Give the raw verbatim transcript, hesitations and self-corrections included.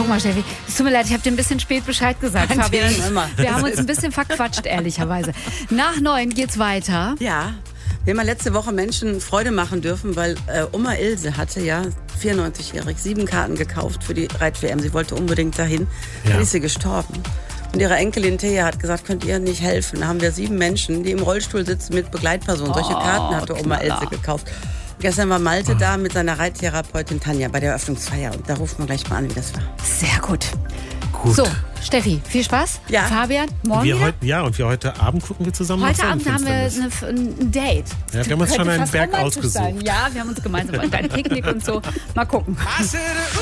Guck mal, Steffi, es tut mir leid, ich habe dir ein bisschen spät Bescheid gesagt, Kein Fabian. Thema. Wir haben uns ein bisschen verquatscht, ehrlicherweise. Nach neun geht's weiter. Ja, wir haben ja letzte Woche Menschen Freude machen dürfen, weil äh, Oma Ilse hatte ja, vierundneunzigjährig, sieben Karten gekauft für die Reit-W M. Sie wollte unbedingt dahin, ja. Dann ist sie gestorben. Und ihre Enkelin Thea hat gesagt, könnt ihr nicht helfen? Da haben wir sieben Menschen, die im Rollstuhl sitzen mit Begleitpersonen. Solche Karten hatte Oma Ilse gekauft. Gestern war Malte da mit seiner Reittherapeutin Tanja bei der Eröffnungsfeier. Und da rufen wir gleich mal an, wie das war. Sehr gut. Gut. So, Steffi, viel Spaß. Ja. Fabian, morgen wir wieder? heute, Ja, und wir heute Abend gucken wir zusammen Heute nach Abend haben wir Sonnenfinsternis. eine, ein Date. Ja, wir haben uns schon einen Berg ausgesucht. Ja, wir haben uns gemeinsam ein Picknick und so. Mal gucken.